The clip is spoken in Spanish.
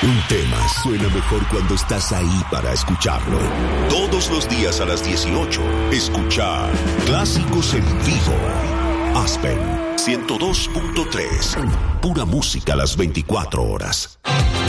Un tema suena mejor cuando estás ahí para escucharlo. Todos los días a las 18, escucha Clásicos en Vivo. Aspen 102.3. Pura música a las 24 horas.